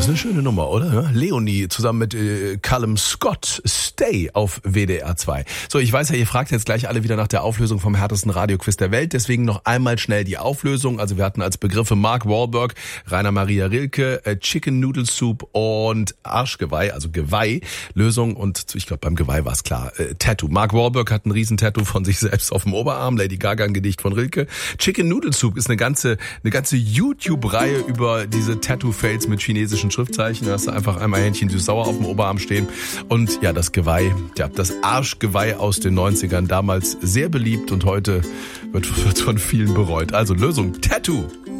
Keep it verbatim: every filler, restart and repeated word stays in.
ist eine schöne Nummer, oder? Leonie zusammen mit äh, Callum Scott, Stay auf W D R zwei. So, ich weiß ja, ihr fragt jetzt gleich alle wieder nach der Auflösung vom härtesten Radioquiz der Welt. Deswegen noch einmal schnell die Auflösung. Also wir hatten als Begriffe Mark Wahlberg, Rainer Maria Rilke, äh, Chicken Noodle Soup und Arschgeweih, also Geweih. Lösung und ich glaube beim Geweih war es klar. Äh, Tattoo. Mark Wahlberg hat ein Riesentattoo von sich selbst auf dem Oberarm. Lady Gaga ein Gedicht von Rilke. Chicken Noodle Soup ist eine ganze, eine ganze YouTube-Reihe über diese Tattoo-Fails mit chinesischen Schriftzeichen. Da hast du einfach einmal Hähnchen süß-sauer auf dem Oberarm stehen. Und ja, das Geweih, ja, das Arschgeweih aus den neunzigern, damals sehr beliebt und heute wird, wird von vielen bereut. Also Lösung, Tattoo.